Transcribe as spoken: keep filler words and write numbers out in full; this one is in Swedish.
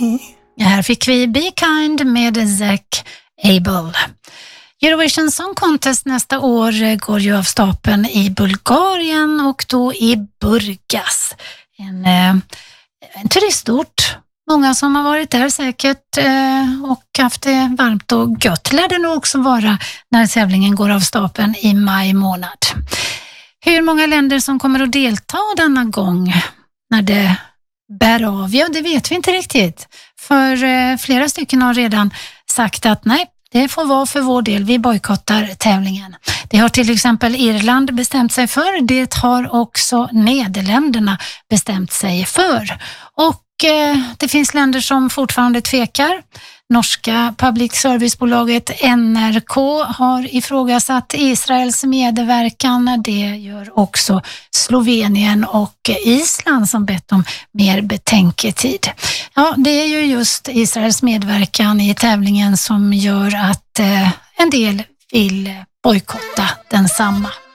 Ja, här fick vi Be Kind med Zach Abel. Eurovision Song Contest nästa år går ju av stapeln i Bulgarien och då i Burgas. En, en turistort. Många som har varit där säkert och haft det varmt och gött. Lär det nog också vara när tävlingen går av stapeln i maj månad. Hur många länder som kommer att delta denna gång när det bär av, ja det vet vi inte riktigt. För flera stycken har redan sagt att nej, det får vara för vår del, vi bojkottar tävlingen. Det har till exempel Irland bestämt sig för, det har också Nederländerna bestämt sig för. Och eh, det finns länder som fortfarande tvekar. Norska public servicebolaget N R K har ifrågasatt Israels medverkan. Det gör också Slovenien och Island som bett om mer betänketid. Ja, det är ju just Israels medverkan i tävlingen som gör att eh, en del vill bojkotta densamma.